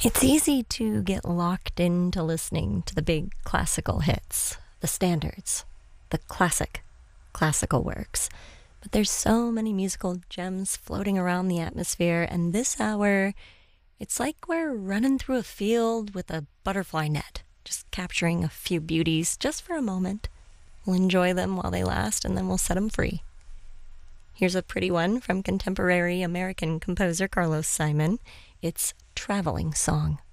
It's easy to get locked into listening to the big classical hits, the standards, the classical works. But there's so many musical gems floating around the atmosphere, and this hour, it's like we're running through a field with a butterfly net, just capturing a few beauties just for a moment. We'll enjoy them while they last, and then we'll set them free. Here's a pretty one from contemporary American composer Carlos Simon. It's Traveling Song.